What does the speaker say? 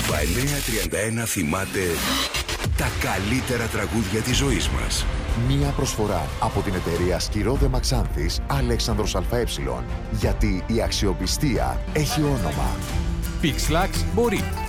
Αλφα 931 θυμάται τα καλύτερα τραγούδια της ζωής μας. Μία προσφορά από την εταιρεία Σκυρόδε Μαξάνθης Αλέξανδρος ΑΕ. Γιατί η αξιοπιστία έχει όνομα. Pixlax μπορεί.